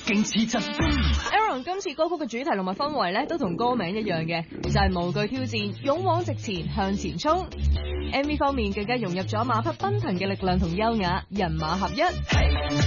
勁似疾風。 Aaron 今次歌曲嘅主題同埋氛圍咧，都同歌名一樣嘅，就係無懼挑戰，勇往直前，向前衝。MV 方面更加融入咗馬匹奔騰嘅力量同優雅，人馬合一。